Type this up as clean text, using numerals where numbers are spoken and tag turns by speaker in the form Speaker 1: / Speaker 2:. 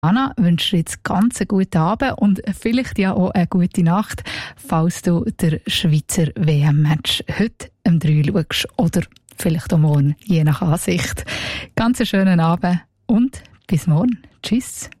Speaker 1: Anna wünsche dir jetzt ganz einen guten Abend und vielleicht ja auch eine gute Nacht, falls du der Schweizer WM-Match heute um 3 schaust oder vielleicht auch morgen, je nach Ansicht. Ganz einen schönen Abend und bis morgen. Tschüss.